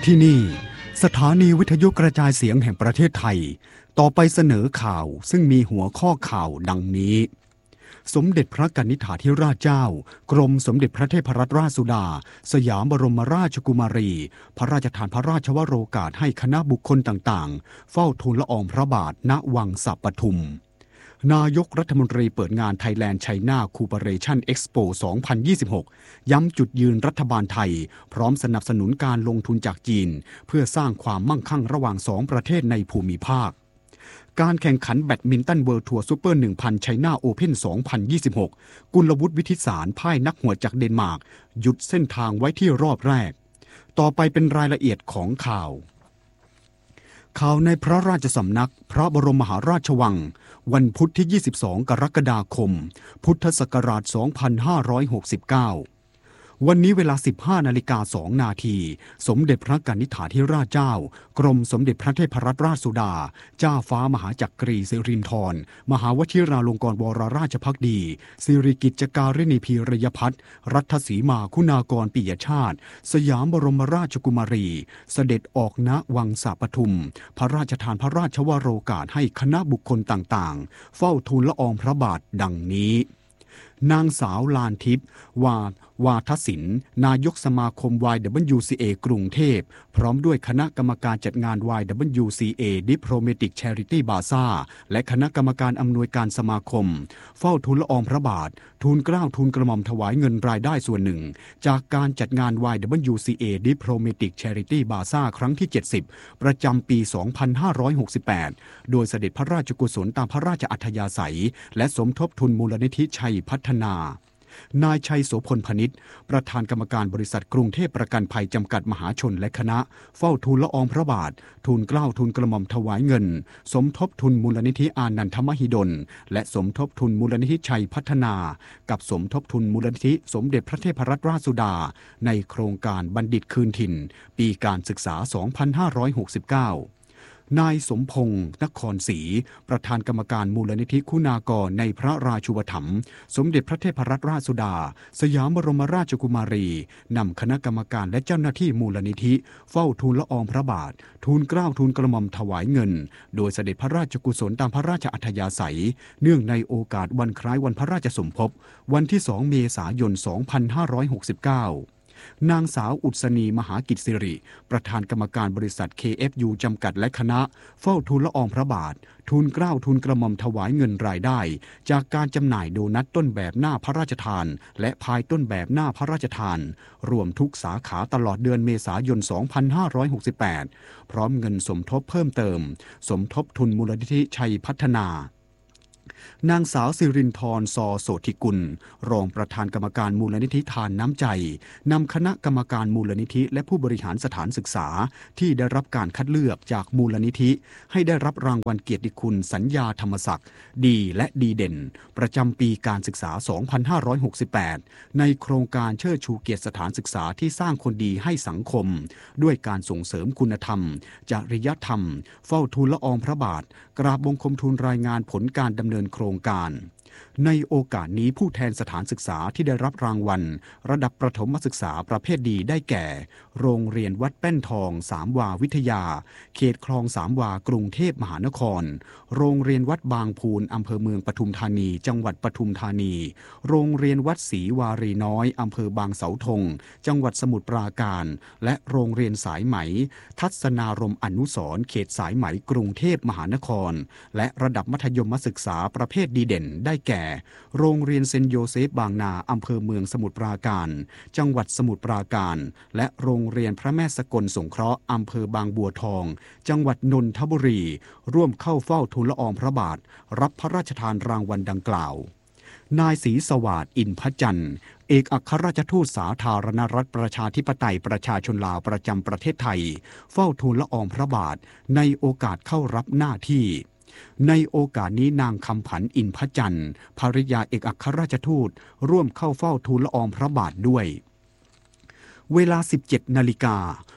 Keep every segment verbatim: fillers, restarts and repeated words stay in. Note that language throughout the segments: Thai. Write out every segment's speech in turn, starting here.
ที่นี่สถานีวิทยุกระจายเสียงแห่งประเทศไทยต่อไปเสนอข่าวซึ่งมีหัวข้อข่าวดังนี้สมเด็จพระกนิษฐาธิราชเจ้ากรมสมเด็จพระเทพรัตนราชสุดาสยามบรมราชกุมารีพระราชทานพระราชวโรกาสให้คณะบุคคลต่างๆเฝ้าทูลละอองพระบาทณวังสะปทุมนายกรัฐมนตรีเปิดงาน Thailand China Cooperation Expo สองพันยี่สิบหก ย้ำจุดยืนรัฐบาลไทยพร้อมสนับสนุนการลงทุนจากจีนเพื่อสร้างความมั่งคั่งระหว่างสองประเทศในภูมิภาคการแข่งขันแบดมินตันเวิลด์ทัวร์ซูเปอร์ หนึ่งพัน China Open สองพันยี่สิบหก กุลวุฒิวิทิสารพ่ายนักหัวจากเดนมาร์กหยุดเส้นทางไว้ที่รอบแรกต่อไปเป็นรายละเอียดของข่าวข่าวในพระราชสำนักพระบรมมหาราชวังวันพุธที่ ยี่สิบสอง กรกฎาคม พุทธศักราช สองพันห้าร้อยหกสิบเก้า วันนี้เวลา สิบห้านาฬิกาสองนาที สมเด็จพระกนิษฐาธิราชเจ้ากรมสมเด็จพระเทพรัตนราชสุดาเจ้าฟ้ามหาจักรีสิรินธรมหาวชิราลงกรณวรราชภักดีสิริกิจการิณีพีรยพัฒน์รัฐสีมาคุณากรปิยชาติสยามบรมราชกุมารีเสด็จออกณวังสะปทุมพระราชทานพระราชวโรกาสให้คณะบุคคลต่างๆเฝ้าทูลละอองพระบาทดังนี้นางสาวลานทิพย์วาวาทศิลป์นายกสมาคม วาย ดับเบิลยู ซี เอ กรุงเทพพร้อมด้วยคณะกรรมการจัดงาน วาย ดับเบิลยู ซี เอ Diplomatic Charity Bazaar และคณะกรรมการอำนวยการสมาคมเฝ้าทูลละอองพระบาททูลเกล้าทูลกระหม่อมถวายเงินรายได้ส่วนหนึ่งจากการจัดงาน วาย ดับเบิลยู ซี เอ Diplomatic Charity Bazaar ครั้งที่ เจ็ดสิบ ประจำปี สองพันห้าร้อยหกสิบแปด โดยเสด็จพระราชกุศลตามพระราชอัธยาศัยและสมทบทุนมูลนิธิชัยพัฒนานายชัยโสพลพนิษฐ์ประธานกรรมการบริษัทกรุงเทพประกันภัยจำกัดมหาชนและคณะเฝ้าทูลละอองพระบาททูลเกล้าทูลกระหม่อมถวายเงินสมทบทุนมูลนิธิอานันทมหิดลและสมทบทุนมูลนิธิชัยพัฒนากับสมทบทุนมูลนิธิสมเด็จพระเทพรัตนราชสุดาในโครงการบัณฑิตคืนถิ่นปีการศึกษา สองพันห้าร้อยหกสิบเก้านายสมพงษ์นครศรีประธานกรรมการมูลนิธิคุณากรในพระราชูปถัมภ์สมเด็จพระเทพรัตนราชสุดาสยามบรมราชกุมารีนำคณะกรรมการและเจ้าหน้าที่มูลนิธิเฝ้าทูลละอองพระบาททูลเกล้าทูลกระหม่อมถวายเงินโดยเสด็จพระราชกุศลตามพระราชอัธยาศัยเนื่องในโอกาสวันคล้ายวันพระราชสมภพวันที่สองเมษายนสองพันห้าร้อยหกสิบเก้านางสาวอุศนีมหากิจสิริประธานกรรมการบริษัท เค เอฟ ยู จำกัดและคณะเฝ้าทูลละอองพระบาททูลเกล้าทูลกระหม่อมถวายเงินรายได้จากการจำหน่ายโดนัทต้นแบบหน้าพระราชทานและพายต้นแบบหน้าพระราชทานรวมทุกสาขาตลอดเดือนเมษายนสองพันห้าร้อยหกสิบแปดพร้อมเงินสมทบเพิ่มเติมสมทบทุนมูลนิธิชัยพัฒนานางสาวสิรินธรซอโสธิกุลรองประธานกรรมการมูลนิธิทานน้ำใจนำคณะกรรมการมูลนิธิและผู้บริหารสถานศึกษาที่ได้รับการคัดเลือกจากมูลนิธิให้ได้รับรางวัลเกียรติคุณสัญญาธรรมศักดิ์ดีและดีเด่นประจำปีการศึกษา สองพันห้าร้อยหกสิบแปด ในโครงการเชิดชูเกียรติสถานศึกษาที่สร้างคนดีให้สังคมด้วยการส่งเสริมคุณธรรมจริยธรรมเฝ้าทูลละอองพระบาทกราบบังคมทูลรายงานผลการดำเนินโครงการในโอกาสนี้ผู้แทนสถานศึกษาที่ได้รับรางวัลระดับประถมศึกษาประเภทดีได้แก่โรงเรียนวัดแป้นทองสามวาวิทยาเขตคลองสามวากรุงเทพมหานครโรงเรียนวัดบางพูนอำเภอเมืองปทุมธานีจังหวัดปทุมธานีโรงเรียนวัดศรีวารีน้อยอำเภอบางเสาธงจังหวัดสมุทรปราการและโรงเรียนสายไหมทัศนารมอนุสรณ์เขตสายไหมกรุงเทพมหานครและระดับมัธยมศึกษาประเภทดีเด่นได้แก่โรงเรียนเซนต์โยเซฟบางนาอำเภอเมืองสมุทรปราการจังหวัดสมุทรปราการและโรงเรียนพระแม่สกลสงเคราะห์อำเภอบางบัวทองจังหวัดนนทบุรีร่วมเข้าเฝ้าทูลละอองพระบาทรับพระราชทานรางวัลดังกล่าวนายศรีสวัสดิ์อินทร์จันทร์เอกอัครราชทูตสาธารณรัฐประชาธิปไตยประชาชนลาวประจำประเทศไทยเฝ้าทูลละอองพระบาทในโอกาสเข้ารับหน้าที่ในโอกาสนี้นางคำผันอินทร์จันทร์ภริยาเอกอัครราชทูตร่วมเข้าเฝ้าทูลละอองพระบาทด้วยเวลา สิบเจ็ดนาฬิกา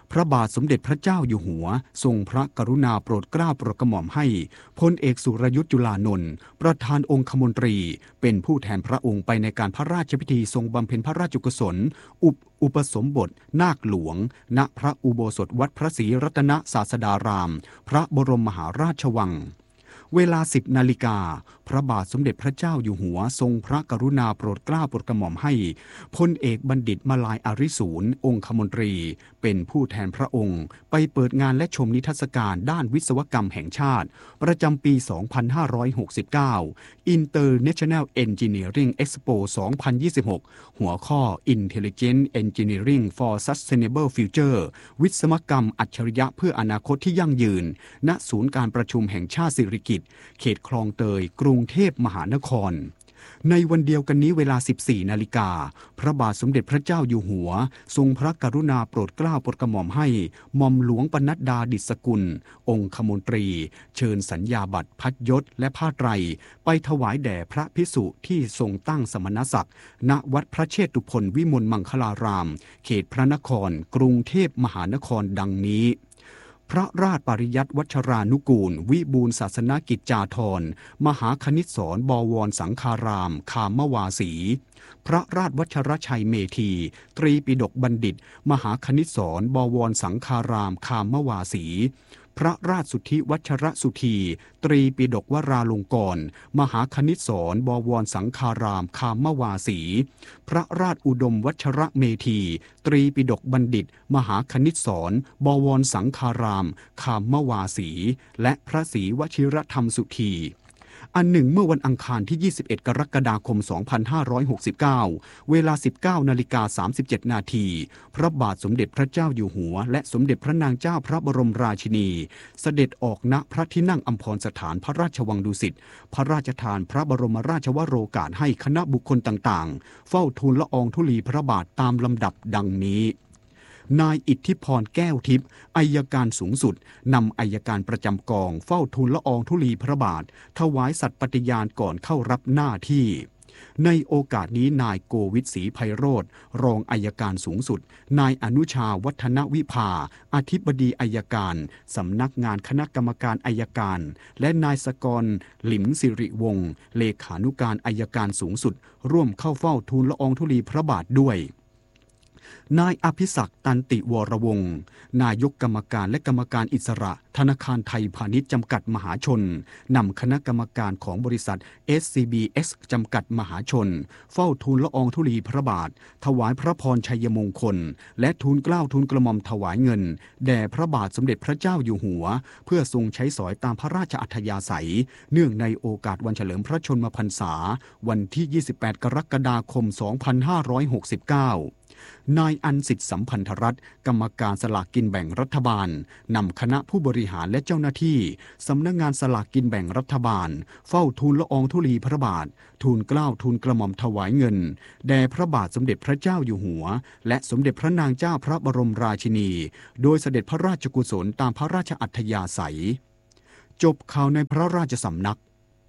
พระบาทสมเด็จพระเจ้าอยู่หัวทรงพระกรุณาโปรดเกล้าโปรดกระหม่อมให้พลเอกสุรยุทธจุลานนท์ประธานองคมนตรีเป็นผู้แทนพระองค์ไปในการพระราชพิธีทรงบำเพ็ญพระราชกุศลอุปอุปสมบทนาคหลวงณพระอุโบสถวัดพระศรีรัตนศาสดารามพระบรมมหาราชวังเวลาสิบนาฬิกาพระบาทสมเด็จพระเจ้าอยู่หัวทรงพระกรุณาโปรดเกล้าโปรดกระหม่อมให้พลเอกบัณฑิตมาลายอาริสูรองคมนตรีเป็นผู้แทนพระองค์ไปเปิดงานและชมนิทรรศการด้านวิศวกรรมแห่งชาติประจำปี สองพันห้าร้อยหกสิบเก้า International Engineering Expo สองพันยี่สิบหก หัวข้อ Intelligent Engineering for Sustainable Future วิศวกรรมอัจฉริยะเพื่ออนาคตที่ยั่งยืนณศูนย์การประชุมแห่งชาติสิริกิติ์เขตคลองเตยกรุงเทพมหานครในวันเดียวกันนี้เวลา สิบสี่นาฬิกาพระบาทสมเด็จพระเจ้าอยู่หัวทรงพระกรุณาโปรดเกล้าโปรดกระหม่อมให้หม่อมหลวงปนัดดาดิษฐกุลองคมนตรีเชิญสัญญาบัตรพัดยศและผ้าไตรไปถวายแด่พระภิกษุที่ทรงตั้งสมณศักดิ์ณวัดพระเชตุพนวิมลมังคลารามเขตพระนครกรุงเทพมหานครดังนี้พระราชปริยัติวัชรานุกูลวิบูลย์ศาสนกิจจาธรมหาคณิตศรบวรสังฆารามคามวาสีพระราชวัชรชัยเมธีตรีปิฎกบัณฑิตมหาคณิตศรบวรสังฆารามคามวาสีพระราชสุทธิวัชรสุธีตรีปิฎกวราลงกรณ์มหาคณิตศรบวรสังฆารามคามวาสีพระราชอุดมวัชรเมธีตรีปิฎกบัณฑิตมหาคณิตศรบวรสังฆารามคามวาสีและพระศรีวชิรธรรมสุธีอันหนึ่งเมื่อวันอังคารที่ ยี่สิบเอ็ด กรกฎาคม สองพันห้าร้อยหกสิบเก้า เวลา สิบเก้านาฬิกาสามสิบเจ็ดนาทีพระบาทสมเด็จพระเจ้าอยู่หัวและสมเด็จพระนางเจ้าพระบรมราชินีเสด็จออกณพระที่นั่งอัมพรสถานพระราชวังดุสิตพระราชทานพระบรมราชวโรกาสให้คณะบุคคลต่างๆเฝ้าทูลละอองธุลีพระบาทตามลำดับดังนี้นายอิทธิพรแก้วทิพย์อัยการสูงสุดนำอัยการประจำกองเฝ้าทูลละอองธุลีพระบาทถวายสัตย์ปฏิญาณก่อนเข้ารับหน้าที่ในโอกาสนี้นายโกวิทศรีไพโรจน์รองอัยการสูงสุดนายอนุชาวัฒนวิภาอธิบดีอัยการสำนักงานคณะกรรมการอัยการและนายสกรหลิมสิริวงศ์เลขานุการอัยการสูงสุดร่วมเข้าเฝ้าทูลละอองธุลีพระบาทด้วยนายอภิศักดิ์ตันติวรวงศ์นายกกรรมการและกรรมการอิสระธนาคารไทยพาณิชย์จำกัดมหาชนนำคณะกรรมการของบริษัท เอส ซี บี เอส จำกัดมหาชนเฝ้าทูลละอองธุลีพระบาทถวายพระพรชัยมงคลและทูลเกล้าทูลกระหม่อมถวายเงินแด่พระบาทสมเด็จพระเจ้าอยู่หัวเพื่อทรงใช้สอยตามพระราชอัธยาศัยเนื่องในโอกาสวันเฉลิมพระชนมพรรษาวันที่ ยี่สิบแปด กรกฎาคม สองพันห้าร้อยหกสิบเก้านายอันสิทธิสัมพันธรัตน์กรรมการสลากกินแบ่งรัฐบาลนำคณะผู้บริหารและเจ้าหน้าที่สำนักงานสลากกินแบ่งรัฐบาลเฝ้าทูลละอองธุลีพระบาททูลเกล้าทูลกระหม่อมถวายเงินแด่พระบาทสมเด็จพระเจ้าอยู่หัวและสมเด็จพระนางเจ้าพระบรมราชินีโดยเสด็จพระราชกุศลตามพระราชอัธยาศัยจบข่าวในพระราชสำนัก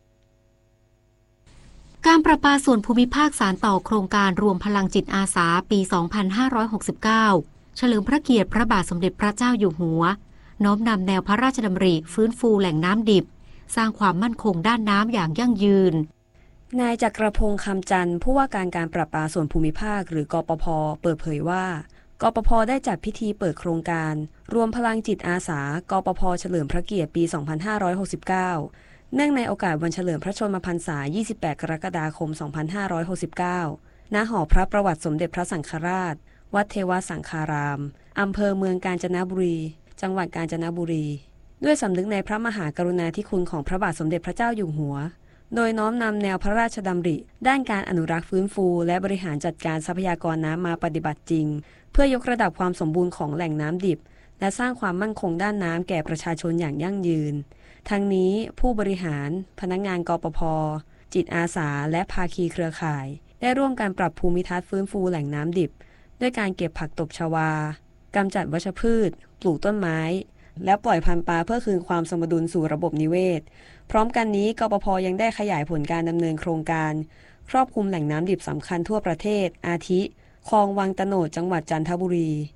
การประปาส่วนภูมิภาคสานต่อโครงการรวมพลังจิตอาสาปี สองพันห้าร้อยหกสิบเก้า เฉลิมพระเกียรติพระบาทสมเด็จพระเจ้าอยู่หัวน้อมนำแนวพระราชดำริฟื้นฟูแหล่งน้ำดิบสร้างความมั่นคงด้านน้ำอย่างยั่งยืนนายจักรพงษ์คำจันทร์ผู้ว่าการการประปาส่วนภูมิภาคหรือกปภ.เปิดเผยว่ากปภ.ได้จัดพิธีเปิดโครงการรวมพลังจิตอาสากปภ.เฉลิมพระเกียรติปี สองพันห้าร้อยหกสิบเก้าเนื่องในโอกาสวันเฉลิมพระชนมพรรษา ยี่สิบแปด กรกฎาคม สองพันห้าร้อยหกสิบเก้า ณ หอพระประวัติสมเด็จพระสังฆราช วัดเทวสังฆาราม อำเภอเมืองกาญจนบุรี จังหวัดกาญจนบุรี ด้วยสำนึกในพระมหากรุณาธิคุณของพระบาทสมเด็จพระเจ้าอยู่หัว โดยน้อมนำแนวพระราชดำริด้านการอนุรักษ์ฟื้นฟูและบริหารจัดการทรัพยากรน้ำมาปฏิบัติจริงเพื่อยกระดับความสมบูรณ์ของแหล่งน้ำดิบและสร้างความมั่นคงด้านน้ำแก่ประชาชนอย่างยั่งยืนทั้งนี้ผู้บริหารพนักงานกปภ.จิตอาสาและภาคีเครือข่ายได้ร่วมกันปรับภูมิทัศน์ฟื้นฟูแหล่งน้ำดิบด้วยการเก็บผักตบชวากำจัดวัชพืชปลูกต้นไม้และปล่อยพันธุ์ปลาเพื่อคืนความสมดุลสู่ระบบนิเวศพร้อมกันนี้กปภ.ยังได้ขยายผลการดำเนินโครงการครอบคลุมแหล่งน้ำดิบสำคัญทั่วประเทศอาทิคลองวังตโนดจังหวัดจันทบุรี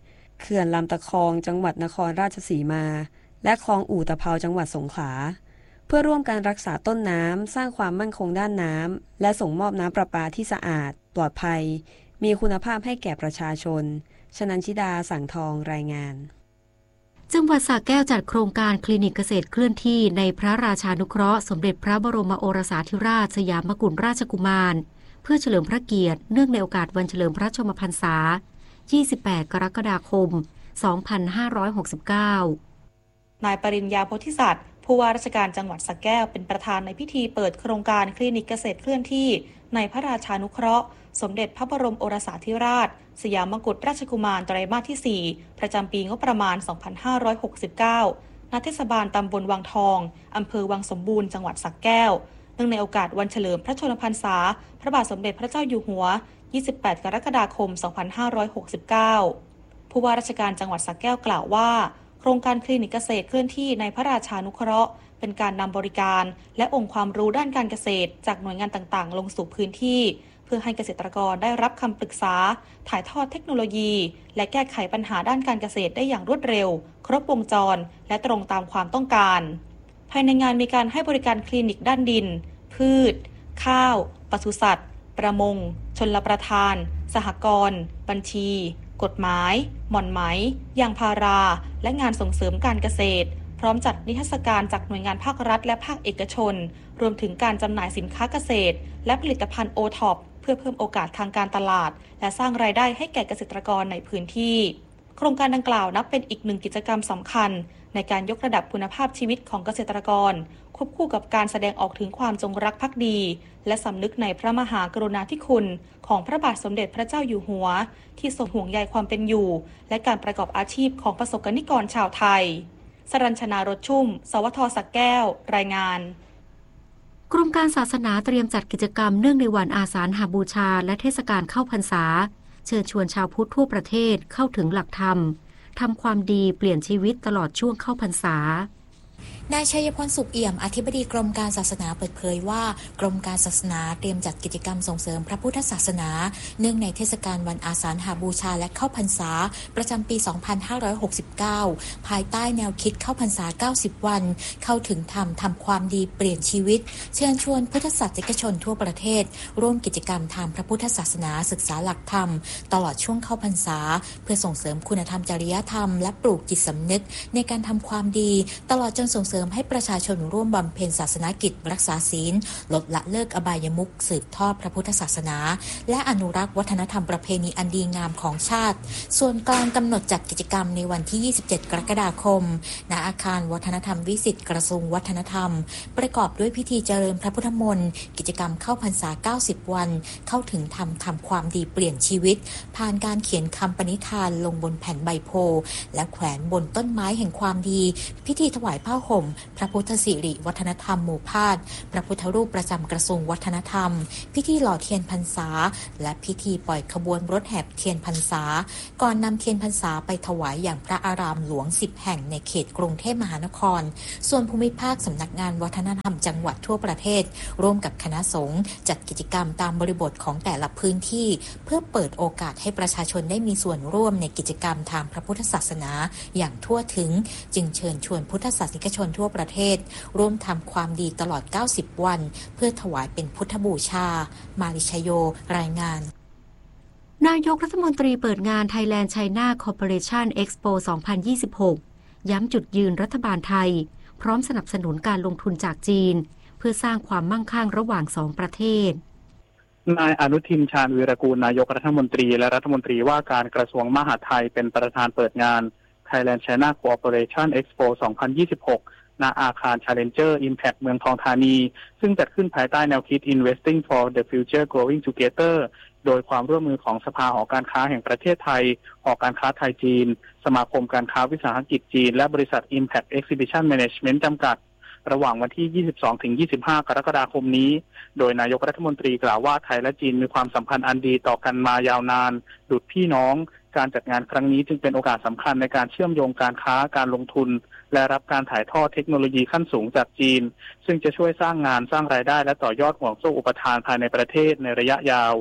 เขื่อนลำตะคองจังหวัดนครราชสีมาและคลองอู่ตะเภาจังหวัดสงขลาเพื่อร่วมกันรักษาต้นน้ำสร้างความมั่นคงด้านน้ำและส่งมอบน้ำประปาที่สะอาดปลอดภัยมีคุณภาพให้แก่ประชาชนชนันชิดาสังทองรายงานจังหวัดสระแก้วจัดโครงการคลินิกเกษตรเคลื่อนที่ในพระราชานุเคราะห์สมเด็จพระบรมโอรสาธิราชสยามกุฎราชกุมารเพื่อเฉลิมพระเกียรติเนื่องในโอกาสวันเฉลิมพระชนมพรรษายี่สิบแปดกรกฎาคมสองพันห้าร้อยหกสิบเก้านายปริญญาโพธิสัตว์ผู้ว่าราชการจังหวัดสระแก้วเป็นประธานในพิธีเปิดโครงการคลินิกเกษตรเคลื่อนที่ในพระราชานุเคราะห์สมเด็จพระบรมโอรสาธิราชสยามกุฎราชกุมารไตรมาสที่สี่ประจำปีงบประมาณสองพันห้าร้อยหกสิบเก้าณเทศบาลตำบลวังทองอำเภอวังสมบูรณ์จังหวัดสระแก้วเนื่องในโอกาสวันเฉลิมพระชนมพรรษาพระบาทสมเด็จพระเจ้าอยู่หัวยี่สิบแปดกรกฎาคมสองพันห้าร้อยหกสิบเก้าผู้ว่าราชการจังหวัดสระแก้วกล่าวว่าโครงการคลินิกเกษตรเคลื่อนที่ในพระราชานุเคราะห์เป็นการนำบริการและองค์ความรู้ด้านการเกษตรจากหน่วยงานต่างๆลงสู่พื้นที่เพื่อให้เกษตรกรได้รับคำปรึกษาถ่ายทอดเทคโนโลยีและแก้ไขปัญหาด้านการเกษตรได้อย่างรวดเร็วครบวงจรและตรงตามความต้องการภายในงานมีการให้บริการคลินิกด้านดินพืชข้าวปศุสัตว์ประมงชลประทานสหกรณ์บัญชีกฎหมายหม่อนไหมยางพาราและงานส่งเสริมการเกษตรพร้อมจัดนิทรรศการจากหน่วยงานภาครัฐและภาคเอกชนรวมถึงการจำหน่ายสินค้าเกษตรและผลิตภัณฑ์โอท็อปเพื่อเพิ่มโอกาสทางการตลาดและสร้างรายได้ให้แก่เกษตรกรในพื้นที่โครงการดังกล่าวนับเป็นอีกหนึ่งกิจกรรมสำคัญในการยกระดับคุณภาพชีวิตของเกษตรกรควบคู่กับการแสดงออกถึงความจงรักภักดีและสำนึกในพระมหากรุณาธิคุณของพระบาทสมเด็จพระเจ้าอยู่หัวที่ทรงห่วงใยความเป็นอยู่และการประกอบอาชีพของประสบกนิกรชาวไทยสรัญชนารถชุ่มสวทสระแก้วรายงานกรมการศาสนาเตรียมจัดกิจกรรมเนื่องในวันอาสาฬหบูชาและเทศกาลเข้าพรรษาเชิญชวนชาวพุทธทั่วประเทศเข้าถึงหลักธรรมทำความดีเปลี่ยนชีวิตตลอดช่วงเข้าพรรษานายชัยพลสุขเอี่ยมอธิบดีกรมการศาสนาเปิดเผยว่ากรมการศาสนาเตรียมจัดกิจกรรมส่งเสริมพระพุทธศาสนาเนื่องในเทศกาลวันอาสาฬหบูชาและเข้าพรรษาประจำปี สองพันห้าร้อยหกสิบเก้า ภายใต้แนวคิดเข้าพรรษา เก้าสิบ วันเข้าถึงธรรมทำความดีเปลี่ยนชีวิตเชิญชวนพุทธศาสนิกชนทั่วประเทศร่วมกิจกรรมทางพระพุทธศาสนาศึกษาหลักธรรมตลอดช่วงเข้าพรรษาเพื่อส่งเสริมคุณธรรมจริยธรรมและปลูกจิตสำนึกในการทำความดีตลอดจนส่งเสริมให้ประชาชนร่วมบำเพ็ญศาสนกิจรักษาศีลลดละเลิกอบายมุขสืบทอดพระพุทธศาสนาและอนุรักษ์วัฒนธรรมประเพณีอันดีงามของชาติส่วนกลางกำหนดจัดกิจกรรมในวันที่ยี่สิบเจ็ดกรกฎาคมณอาคารวัฒนธรรมวิสิตกระทรวงวัฒนธรรมประกอบด้วยพิธีเจริญพระพุทธมนต์กิจกรรมเข้าพรรษาเก้าสิบวันเข้าถึงธรรมทำความดีเปลี่ยนชีวิตผ่านการเขียนคำปณิธานลงบนแผ่นใบโพและแขวนบนต้นไม้แห่งความดีพิธีถวายผ้าห่มพระพุทธสิริวัฒนธรรมหมู่พาดพระพุทธรูปประจำกระทรวงวัฒนธรรมพิธีหล่อเทียนพรรษาและพิธีปล่อยขบวนรถแห่เทียนพรรษาก่อนนำเทียนพรรษาไปถวายอย่างพระอารามหลวงสิบแห่งในเขตกรุงเทพมหานครส่วนภูมิภาคสำนักงานวัฒนธรรมจังหวัดทั่วประเทศร่วมกับคณะสงฆ์จัดกิจกรรมตามบริบทของแต่ละพื้นที่เพื่อเปิดโอกาสให้ประชาชนได้มีส่วนร่วมในกิจกรรมทางพระพุทธศาสนาอย่างทั่วถึงจึงเชิญชวนพุทธศาสนิกชนทั่วประเทศร่วมทำความดีตลอดเก้าสิบวันเพื่อถวายเป็นพุทธบูชามาริชโยรายงานนายกรัฐมนตรีเปิดงาน Thailand China Cooperation Expo สองพันยี่สิบหกย้ำจุดยืนรัฐบาลไทยพร้อมสนับสนุนการลงทุนจากจีนเพื่อสร้างความมั่งคั่งระหว่างสองประเทศนายอนุทินชาญวีรกูลนายกรัฐมนตรีและรัฐมนตรีว่าการกระทรวงมหาดไทยเป็นประธานเปิดงาน Thailand China Cooperation Expo สองพันยี่สิบหกณอาคาร Challenger Impact เมืองทองธานีซึ่งจัดขึ้นภายใต้แนวคิด Investing for the Future Growing Together โดยความร่วมมือของสภาหอการค้าแห่งประเทศไทยหอการค้าไทยจีนสมาคมการค้าวิสาหกิจจีนและบริษัท Impact Exhibition Management จำกัดระหว่างวันที่ ยี่สิบสองถึงยี่สิบห้า กรกฎาคมนี้โดยนายกรัฐมนตรีกล่าวว่าไทยและจีนมีความสัมพันธ์อันดีต่อกันมายาวนานดุจพี่น้องการจัดงานครั้งนี้จึงเป็นโอกาสสำคัญในการเชื่อมโยงการค้าการลงทุนและรับการถ่ายทอดเทคโนโลยีขั้นสูงจากจีนซึ่งจะช่วยสร้างงานสร้างรายได้และต่อยอดห่วงโซ่อุปทานภายในประเทศในระยะยาว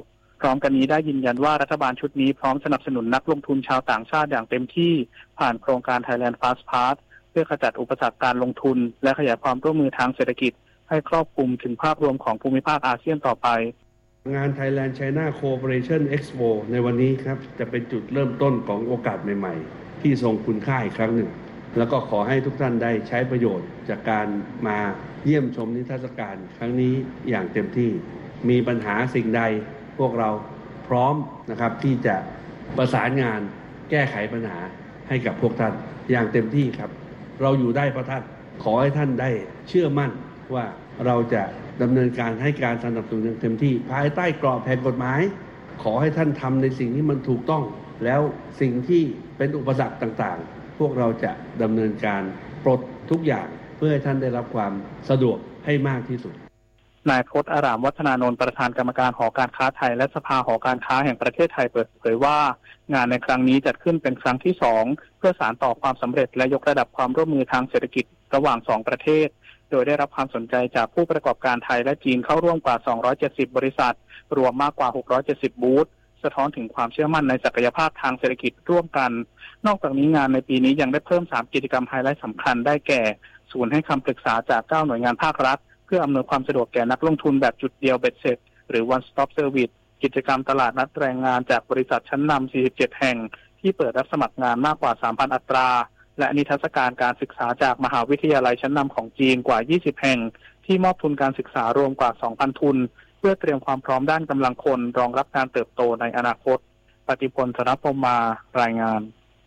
พร้อมกันนี้ได้ยืนยันว่ารัฐบาลชุดนี้พร้อมสนับสนุนนักลงทุนชาวต่างชาติอย่างเต็มที่ผ่านโครงการ Thailand Fast Path เพื่อขจัดอุปสรรคการลงทุนและขยายความร่วมมือทางเศรษฐกิจให้ครอบคลุมถึงภาพรวมของภูมิภาคอาเซียนต่อไปงาน Thailand China Cooperation Expo ในวันนี้ครับจะเป็นจุดเริ่มต้นของโอกาสใหม่ๆที่ทรงคุณค่าอีกครั้งหนึ่งแล้วก็ขอให้ทุกท่านได้ใช้ประโยชน์จากการมาเยี่ยมชมนิทรรศการครั้งนี้อย่างเต็มที่มีปัญหาสิ่งใดพวกเราพร้อมนะครับที่จะประสานงานแก้ไขปัญหาให้กับพวกท่านอย่างเต็มที่ครับเราอยู่ได้เพราะท่านขอให้ท่านได้เชื่อมั่นว่าเราจะดำเนินการให้การสนับสนุนอย่างเต็มที่ภายใต้กรอบแห่งกฎหมายขอให้ท่านทำในสิ่งที่มันถูกต้องแล้วสิ่งที่เป็นอุปสรรคต่างๆพวกเราจะดำเนินการปลดทุกอย่างเพื่อให้ท่านได้รับความสะดวกให้มากที่สุดนายพจน์อารามวัฒนานนท์ประธานกรรมการหอการค้าไทยและสภาหอการค้าแห่งประเทศไทยเปิดเผยว่างานในครั้งนี้จัดขึ้นเป็นครั้งที่สองเพื่อสานต่อความสำเร็จและยกระดับความร่วมมือทางเศรษฐกิจระหว่างสองประเทศโดยได้รับความสนใจจากผู้ประกอบการไทยและจีนเข้าร่วมกว่าสองร้อยเจ็ดสิบบริษัทรวมมากกว่าหกร้อยเจ็ดสิบบูธสะท้อนถึงความเชื่อมั่นในศักยภาพทางเศรษฐกิจร่วมกันนอกจากนี้งานในปีนี้ยังได้เพิ่มสามกิจกรรมไฮไลท์สำคัญได้แก่ศูนย์ให้คำปรึกษาจากเก้าหน่วยงานภาครัฐเพื่ออำนวยความสะดวกแก่นักลงทุนแบบจุดเดียวเบ็ดเสร็จหรือ one stop service กิจกรรมตลาดนัดแรงงานจากบริษัทชั้นนำสี่สิบเจ็ดแห่งที่เปิดรับสมัครงานมากกว่า สามพัน อัตราและนิทรรศการการศึกษาจากมหาวิทยาลัยชั้นนำของจีนกว่ายี่สิบแห่งที่มอบทุนการศึกษารวมกว่า สองพัน ทุนเพื่อเตรียมความพร้อมด้านกำลังคนรองรับการเติบโตในอนาคตปฏิพล ธนพรหมารายงาน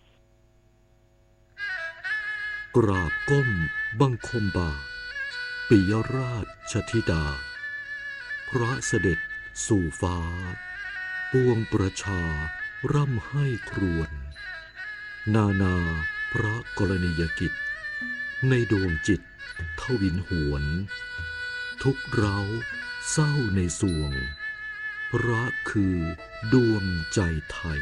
กราบก้มบังคมบาทปิยราชธิดาพระเสด็จสู่ฟ้าปวงประชาร่ำให้ครวญนานาพระกรณียกิจในดวงจิตทวินหวนทุกเร้าเศร้าในสวงพระคือดวงใจไทย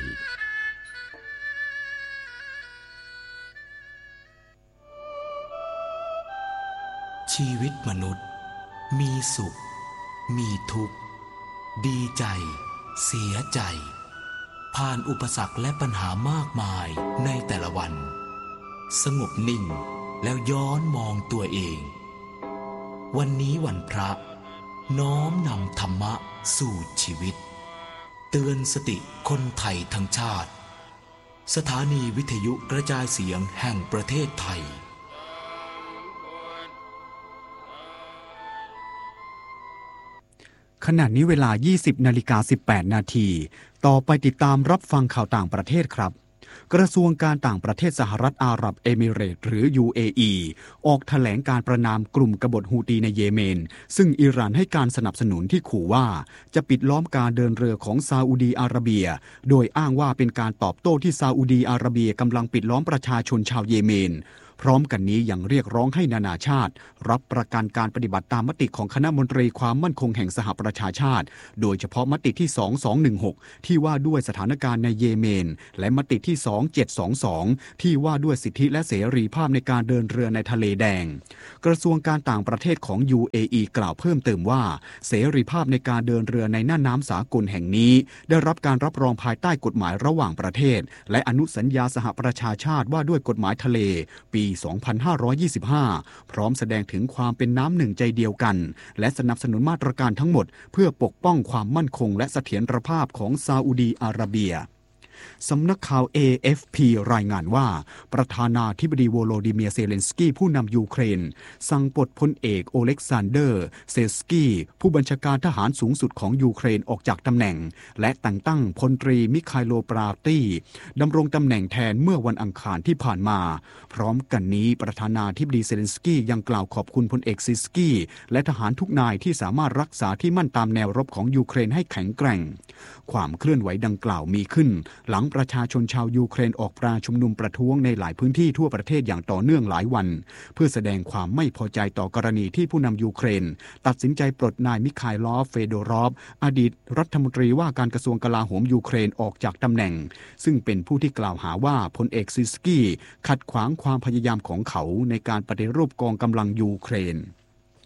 ชีวิตมนุษย์มีสุขมีทุกข์ดีใจเสียใจผ่านอุปสรรคและปัญหามากมายในแต่ละวันสงบนิ่งแล้วย้อนมองตัวเองวันนี้วันพระน้อมนำธรรมะสู่ชีวิตเตือนสติคนไทยทั้งชาติสถานีวิทยุกระจายเสียงแห่งประเทศไทยขณะนี้เวลา ยี่สิบนาฬิกาสิบแปดนาที ต่อไปติดตามรับฟังข่าวต่างประเทศครับกระทรวงการต่างประเทศสหรัฐอาหรับเอมิเรตส์หรือ ยู เอ อี ออกแถลงการประณามกลุ่มกบฏฮูตีในเยเมนซึ่งอิหร่านให้การสนับสนุนที่ขู่ว่าจะปิดล้อมการเดินเรือของซาอุดีอาระเบียโดยอ้างว่าเป็นการตอบโต้ที่ซาอุดีอาระเบียกำลังปิดล้อมประชาชนชาวเยเมนพร้อมกันนี้ยังเรียกร้องให้นานาชาติรับประกันการปฏิบัติตามมติของคณะมนตรีความมั่นคงแห่งสหประชาชาติโดยเฉพาะมติที่สองพันสองร้อยสิบหกที่ว่าด้วยสถานการณ์ในเยเมนและมติที่สองพันเจ็ดร้อยยี่สิบสองที่ว่าด้วยสิทธิและเสรีภาพในการเดินเรือในทะเลแดงกระทรวงการต่างประเทศของ ยู เอ อี กล่าวเพิ่มเติมว่าเสรีภาพในการเดินเรือในน่านน้ำสากลแห่งนี้ได้รับการรับรองภายใต้กฎหมายระหว่างประเทศและอนุสัญญาสหประชาชาติว่าด้วยกฎหมายทะเลปีสองพันห้าร้อยยี่สิบห้าพร้อมแสดงถึงความเป็นน้ำหนึ่งใจเดียวกันและสนับสนุนมาตรการทั้งหมดเพื่อปกป้องความมั่นคงและเสถียรภาพของซาอุดีอาระเบียสำนักข่าว เอ เอฟ พี รายงานว่าประธานาธิบดีโวโลดิเมียร์เซเลนสกี้ผู้นำยูเครนสั่งปลดพลเอกโอเล็กซานเดอร์เซสกี้ผู้บัญชาการทหารสูงสุดของยูเครนออกจากตำแหน่งและแต่งตั้งพลตรีมิคาโลปราตี้ดำรงตำแหน่งแทนเมื่อวันอังคารที่ผ่านมาพร้อมกันนี้ประธานาธิบดีเซเลนสกี้ยังกล่าวขอบคุณพลเอกซิสกี้และทหารทุกนายที่สามารถรักษาที่มั่นตามแนวรบของยูเครนให้แข็งแกร่งความเคลื่อนไหวดังกล่าวมีขึ้นหลังประชาชนชาวยูเครนออกปราชุมนุมประท้วงในหลายพื้นที่ทั่วประเทศอย่างต่อเนื่องหลายวันเพื่อแสดงความไม่พอใจต่อกรณีที่ผู้นำยูเครนตัดสินใจปลดนายมิคาลอฟเฟโดรอฟอดีตรัฐมนตรีว่าการกระทรวงกลาโหมยูเครนออกจากตำแหน่งซึ่งเป็นผู้ที่กล่าวหาว่าพลเอกซิสกี้ขัดขวางความพยายามของเขาในการปฏิรูปกองกำลังยูเครน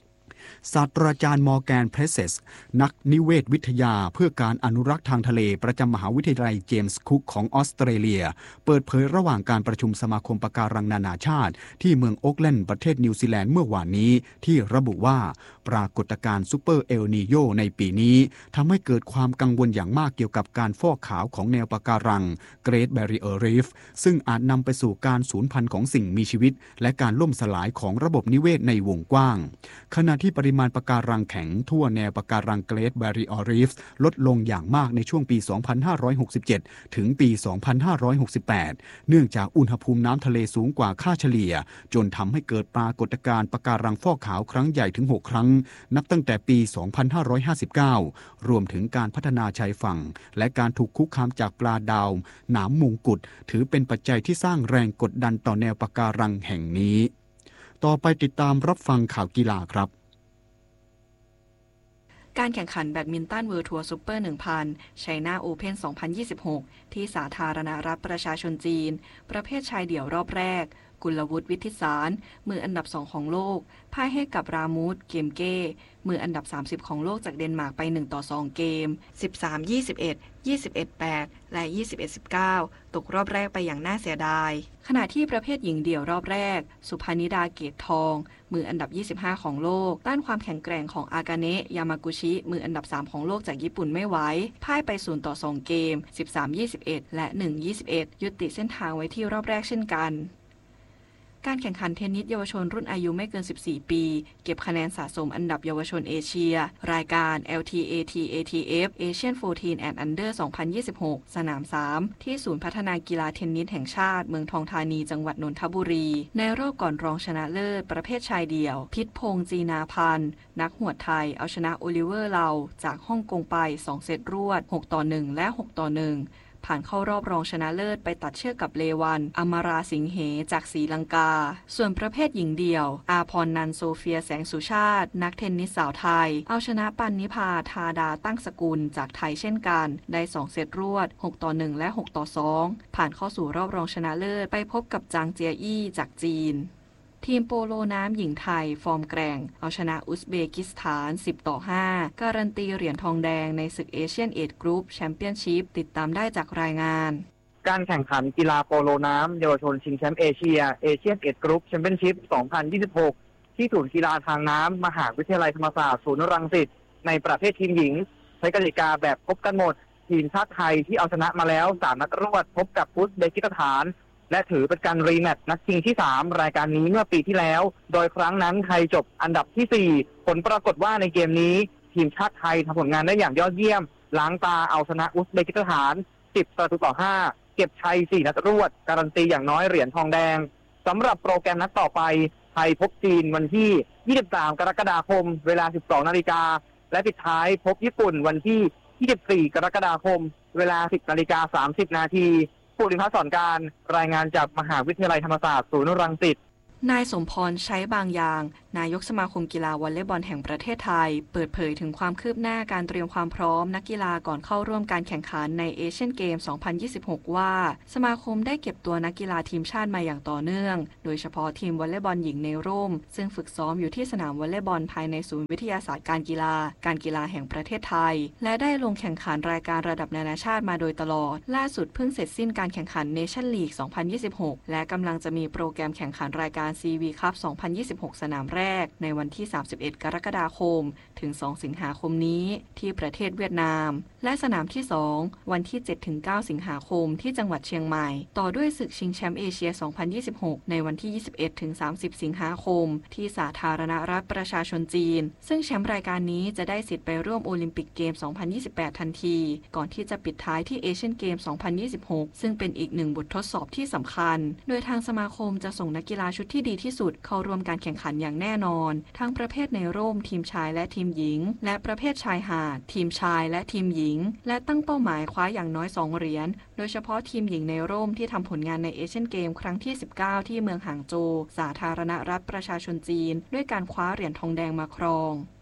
ศาสตราจารย์มอร์แกนเพรสเซสนักนิเวศวิทยาเพื่อการอนุรักษ์ทางทะเลประจำมหาวิทยาลัยเจมส์คุกของออสเตรเลียเปิดเผยระหว่างการประชุมสมาคมปะการังนานาชาติที่เมืองโอ๊กแลนด์ประเทศนิวซีแลนด์เมื่อวานนี้ที่ระบุว่าปรากฏการณ์ซูเปอร์เอลนีโญในปีนี้ทำให้เกิดความกังวลอย่างมากเกี่ยวกับการฟอกขาวของแนวปะการัง Great Barrier Reef ซึ่งอาจนำไปสู่การสูญพันธุ์ของสิ่งมีชีวิตและการล่มสลายของระบบนิเวศในวงกว้างขณะที่ปริมาณปะการังแข็งทั่วแนวปะการัง Great Barrier Reef ลดลงอย่างมากในช่วงปี สองพันห้าร้อยหกสิบเจ็ด ถึงปี สองพันห้าร้อยหกสิบแปด เนื่องจากอุณหภูมิน้ำทะเลสูงกว่าค่าเฉลี่ยจนทำให้เกิดปรากฏการณ์ปะการังฟอกขาวครั้งใหญ่ถึงหกครั้งนับตั้งแต่ปี สองพันห้าร้อยห้าสิบเก้า รวมถึงการพัฒนาชายฝั่งและการถูกคุกคามจากปลาดาวหนามมงกุฎถือเป็นปัจจัยที่สร้างแรงกดดันต่อแนวปะการังแห่งนี้ต่อไปติดตามรับฟังข่าวกีฬาครับการแข่งขันแบดมินตันเวิลด์ทัวร์ซุปเปอร์ หนึ่งพัน China Open สองพันยี่สิบหก ที่สาธารณรัฐประชาชนจีนประเภทชายเดี่ยวรอบแรกกุลวุฒิวิทิสารมืออันดับสองของโลกพ่ายให้กับรามูดเกมเก้มืออันดับสามสิบของโลกจากเดนมาร์กไปหนึ่งต่อสองเกม สิบสาม ยี่สิบเอ็ด ยี่สิบเอ็ด แปด และ ยี่สิบเอ็ด สิบเก้า ตกรอบแรกไปอย่างน่าเสียดายขณะที่ประเภทหญิงเดี่ยวรอบแรกสุภานิดาเกตทองมืออันดับยี่สิบห้าของโลกต้านความแข็งแกร่งของอากาเนะยามากุชิมืออันดับสามของโลกจากญี่ปุ่นไม่ไหวพ่ายไปศูนย์ต่อสองเกม สิบสาม ยี่สิบเอ็ด และ หนึ่ง ยี่สิบเอ็ด ยุติเส้นทางไว้ที่รอบแรกเช่นกันการแข่งขันเทนนิสเยาวชนรุ่นอายุไม่เกินสิบสี่ปีเก็บคะแนนสะสมอันดับเยาวชนเอเชียรายการ แอล ที เอ ที เอ ที เอฟ Asian สิบสี่ and Under สองพันยี่สิบหก สนามสามที่ศูนย์พัฒนากีฬาเทนนิสแห่งชาติเมืองทองธานีจังหวัดนนทบุรีในรอบก่อนรองชนะเลิศประเภทชายเดี่ยวพิษพงษ์จีนาพันธ์นักหวดไทยเอาชนะโอลิเวอร์เลาจากฮ่องกงไปสองเซตรวดหกต่อหนึ่งและหกต่อหนึ่งผ่านเข้ารอบรองชนะเลิศไปตัดเชือกกับเลวันอมาราสิงเหจากศรีลังกาส่วนประเภทหญิงเดี่ยวอาพรนันโซเฟียแสงสุชาตินักเทนนิสสาวไทยเอาชนะปันนิพาธาดาตั้งสกุลจากไทยเช่นกันได้สองเซตรวดหกต่อหนึ่งและหกต่อสองผ่านเข้าสู่รอบรองชนะเลิศไปพบกับจางเจียอี้จากจีนทีมโปโลน้ำหญิงไทยฟอร์มแกร่งเอาชนะอุซเบกิสถานสิบต่อห้าการันตีเหรียญทองแดงในศึกเอเชียนเอจกรุ๊ปแชมเปี้ยนชิพติดตามได้จากรายงานการแข่งขันกีฬาโปโลน้ำเยาวชนชิงแชมป์เอเชียเอเชียนเอจกรุ๊ปแชมเปี้ยนชิพสองพันยี่สิบหกที่ศูนย์กีฬาทางน้ำมหาวิทยาลัยธรรมศาสตร์ศูนย์รังสิตในประเภททีมหญิงใช้กติกาแบบพบกันหมดทีมชาติไทยที่เอาชนะมาแล้วสามนัดรวดพบกับอุซเบกิสถานและถือเป็นการรีแมตช์นัดชิงที่สามรายการนี้เมื่อปีที่แล้วโดยครั้งนั้นไทยจบอันดับที่สี่ผลปรากฏว่าในเกมนี้ทีมชาติไทยทำผลงานได้อย่างยอดเยี่ยมล้างตาเอาชนะอุซเบกิสถานสิบประตูต่อห้าเก็บชัยสี่นัดรวดการันตีอย่างน้อยเหรียญทองแดงสำหรับโปรแกรมนัดต่อไปไทยพบจีนวันที่ยี่สิบสามกรกฎาคมเวลา สิบสองนาฬิกาและปิดท้ายพบญี่ปุ่นวันที่ยี่สิบสี่กรกฎาคมเวลา สิบนาฬิกาสามสิบนาทีภูริพัฒน์สอนการรายงานจากมหาวิทยาลัยธรรมศาสตร์ศูนย์รังสิตนายสมพรใช้บางอย่างนายกสมาคมกีฬาวอลเลย์บอลแห่งประเทศไทยเปิดเผยถึงความคืบหน้าการเตรียมความพร้อมนักกีฬาก่อนเข้าร่วมการแข่งขันในเอเชียนเกม สองพันยี่สิบหก ว่าสมาคมได้เก็บตัวนักกีฬาทีมชาติมาอย่างต่อเนื่องโดยเฉพาะทีมวอลเลย์บอลหญิงในร่มซึ่งฝึกซ้อมอยู่ที่สนามวอลเลย์บอลภายในศูนย์วิทยาศาสตร์การกีฬาการกีฬาแห่งประเทศไทยและได้ลงแข่งขันรายการระดับนานาชาติมาโดยตลอดล่าสุดเพิ่งเสร็จสิ้นการแข่งขันเนชั่นลีก สองพันยี่สิบหก และกำลังจะมีโปรแกรมแข่งขันรายการ ซี วี คัพ สองพันยี่สิบหก สนามแรกในวันที่สามสิบเอ็ดกรกฎาคมถึงสองสิงหาคมนี้ที่ประเทศเวียดนามและสนามที่สองวันที่ เจ็ดถึงเก้า สิงหาคมที่จังหวัดเชียงใหม่ต่อด้วยศึกชิงแชมป์เอเชีย สองพันยี่สิบหก ในวันที่ ยี่สิบเอ็ดถึงสามสิบ สิงหาคมที่สาธารณรัฐประชาชนจีนซึ่งแชมป์รายการนี้จะได้สิทธิ์ไปร่วมโอลิมปิกเกม สองพันยี่สิบแปด ทันทีก่อนที่จะปิดท้ายที่เอเชียนเกม สองพันยี่สิบหก ซึ่งเป็นอีกหนึ่งบททดสอบที่สำคัญโดยทางสมาคมจะส่งนักกีฬาชุดที่ดีที่สุดเข้าร่วมการแข่งขันอย่างแน่นอนทั้งประเภทในร่มทีมชายและทีมหญิงและประเภทชายหาดทีมชายและทีมหญิงและตั้งเป้าหมายคว้าอย่างน้อยสองเหรียญโดยเฉพาะทีมหญิงในร่มที่ทำผลงานในเอเชียนเกมครั้งที่สิบเก้าที่เมืองหางโจวสาธารณรัฐประชาชนจีนด้วยการคว้าเหรียญทองแดงมาครอง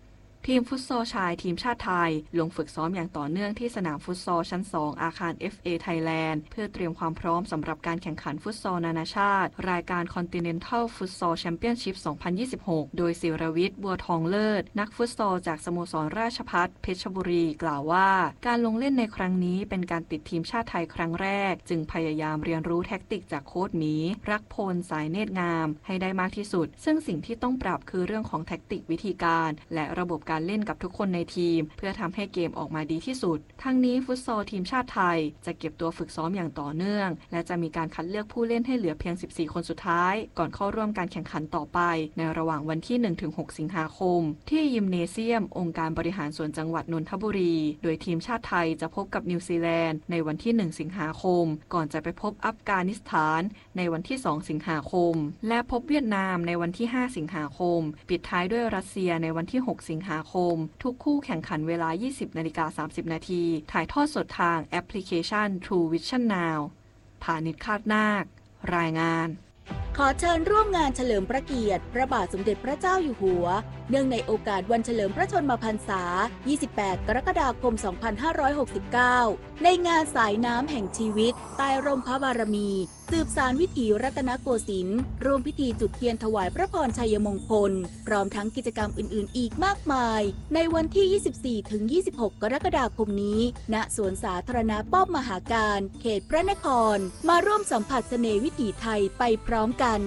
ทีมฟุตซอลชายทีมชาติไทยลงฝึกซ้อมอย่างต่อเนื่องที่สนามฟุตซอลชั้นสองอาคาร เอฟ เอ Thailand เพื่อเตรียมความพร้อมสำหรับการแข่งขันฟุตซอลนานาชาติรายการ Continental Futsal Championship สองพันยี่สิบหก โดยศิรวิทย์บัวทองเลิศนักฟุตซอลจากสโมสรราชภัฏเพชรบุรีกล่าวว่าการลงเล่นในครั้งนี้เป็นการติดทีมชาติไทยครั้งแรกจึงพยายามเรียนรู้แท็กติกจากโค้ชหมีรักพลสายเนตรงามให้ได้มากที่สุดซึ่งสิ่งที่ต้องปรับคือเรื่องของแท็กติกวิธีการและระบบการเล่นกับทุกคนในทีมเพื่อทำให้เกมออกมาดีที่สุดทั้งนี้ฟุตซอลทีมชาติไทยจะเก็บตัวฝึกซ้อมอย่างต่อเนื่องและจะมีการคัดเลือกผู้เล่นให้เหลือเพียงสิบสี่คนสุดท้ายก่อนเข้าร่วมการแข่งขันต่อไปในระหว่างวันที่ หนึ่งถึงหก สิงหาคมที่ยิมเนเซียมองค์การบริหารส่วนจังหวัดนนทบุรีโดยทีมชาติไทยจะพบกับนิวซีแลนด์ในวันที่หนึ่งสิงหาคมก่อนจะไปพบอัฟกานิสถานในวันที่สองสิงหาคมและพบเวียดนามในวันที่ห้าสิงหาคมปิดท้ายด้วยรัสเซียในวันที่หกสิงหาคมทุกคู่แข่งขันเวลา ยี่สิบนาฬิกาสามสิบนาทีถ่ายทอดสดทางแอปพลิเคชัน True Vision Now พานิชคาดนาครายงานขอเชิญร่วมงานเฉลิมพระเกียรติพระบาทสมเด็จพระเจ้าอยู่หัวเนื่องในโอกาสวันเฉลิมพระชนมพรรษา ยี่สิบแปด กรกฎาคม สองพันห้าร้อยหกสิบเก้า ในงานสายน้ำแห่งชีวิตใต้ร่มพระบารมีสืบสานวิถีรัตนโกสินทร์ร่วมพิธีจุดเทียนถวายพระพรชัยมงคลพร้อมทั้งกิจกรรมอื่นๆอีกมากมายในวันที่ ยี่สิบสี่ถึงยี่สิบหก กรกฎาคมนี้ณสวนสาธารณะป้อมมหาการเขตพระนครมาร่วมสัมผัสเสน่ห์วิถีไทยไปพร้อมกัน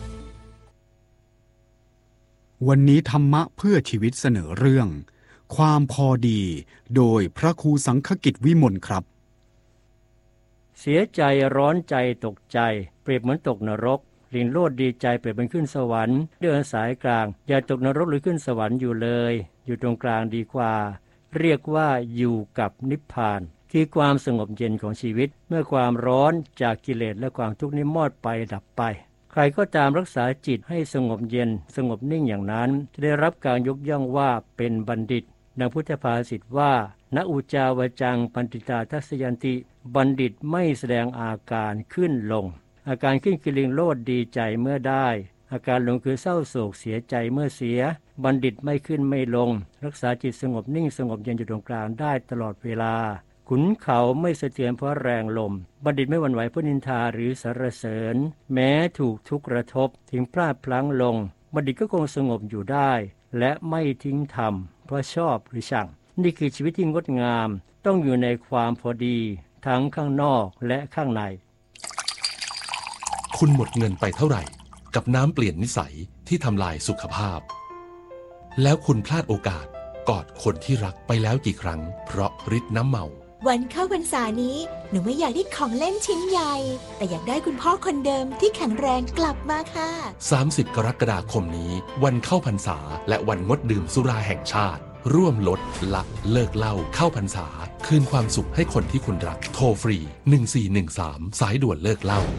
วันนี้ธรรมะเพื่อชีวิตเสนอเรื่องความพอดีโดยพระครูสังฆกิจวิมลครับเสียใจร้อนใจตกใจเปรียบเหมือนตกนรกลินโลดดีใจเปรียบเหมือนขึ้นสวรรค์เดินสายกลางอย่าตกนรกหรือขึ้นสวรรค์อยู่เลยอยู่ตรงกลางดีกว่าเรียกว่าอยู่กับนิพพานคือความสงบเย็นของชีวิตเมื่อความร้อนจากกิเลสและความทุกข์นี้มอดไปดับไปใครก็ตามรักษาจิตให้สงบเย็นสงบนิ่งอย่างนั้นจะได้รับการยกย่องว่าเป็นบัณฑิตดังพุทธภาษิตว่าณอุจจาวจังปันติตาทัสยันติบัณฑิตไม่แสดงอาการขึ้นลงอาการขึ้นคือลิงโลดดีใจเมื่อได้อาการลงคือเศร้าโศกเสียใจเมื่อเสียบัณฑิตไม่ขึ้นไม่ลงรักษาจิตสงบนิ่งสงบเย็นอยู่ตรงกลางได้ตลอดเวลาขุนเขาไม่สะเทือนเพราะแรงลมบัณฑิตไม่หวั่นไหวเพราะนินทาหรือสรรเสริญแม้ถูกทุกข์กระทบถึงพลาดพลั้งลงบัณฑิตก็คงสงบอยู่ได้และไม่ทิ้งธรรมเพราะชอบหรือชังนี่คือชีวิตที่งดงามต้องอยู่ในความพอดีทั้งข้างนอกและข้างในคุณหมดเงินไปเท่าไหร่กับน้ำเปลี่ยนนิสัยที่ทำลายสุขภาพแล้วคุณพลาดโอกาสกอดคนที่รักไปแล้วกี่ครั้งเพราะฤทธิ์น้ำเมาวันเข้าพรรษานี้หนูไม่อยากได้ของเล่นชิ้นใหญ่แต่อยากได้คุณพ่อคนเดิมที่แข็งแรงกลับมาค่ะสามสิบกรกฎาคมนี้วันเข้าพรรษาและวันงดดื่มสุราแห่งชาติร่วมลดละเลิกเหล้าเข้าพรรษาคืนความสุขให้คนที่คุณรักโทรฟรีหนึ่งสี่หนึ่งสามสายด่วนเลิกเหล้า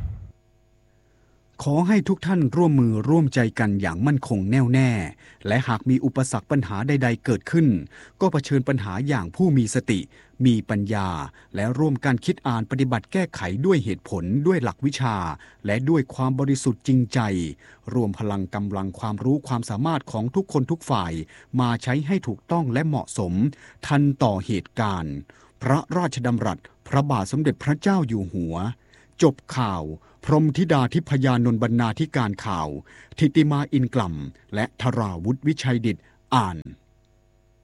ขอให้ทุกท่านร่วมมือร่วมใจกันอย่างมั่นคงแน่วแน่และหากมีอุปสรรคปัญหาใดๆเกิดขึ้นก็เผชิญปัญหาอย่างผู้มีสติมีปัญญาและร่วมกันคิดอ่านปฏิบัติแก้ไขด้วยเหตุผลด้วยหลักวิชาและด้วยความบริสุทธิ์จริงใจรวมพลังกำลังความรู้ความสามารถของทุกคนทุกฝ่ายมาใช้ให้ถูกต้องและเหมาะสมทันต่อเหตุการณ์พระราชดำรัสพระบาทสมเด็จพระเจ้าอยู่หัวจบข่าวพรหมธิดาทิพยานนท์บรรณาธิการข่าวทิติมาอินกล่ำและธราวุฒิวิชัยดิษฐ์อ่าน